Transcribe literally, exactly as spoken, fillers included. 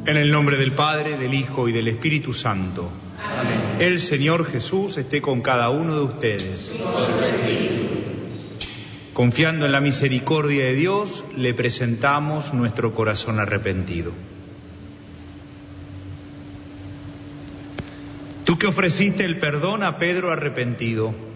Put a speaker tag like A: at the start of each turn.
A: En el nombre del Padre, del Hijo y del Espíritu Santo. Amén. El Señor Jesús esté con cada uno de ustedes. Confiando en la misericordia de Dios, le presentamos nuestro corazón arrepentido. Tú que ofreciste el perdón a Pedro arrepentido,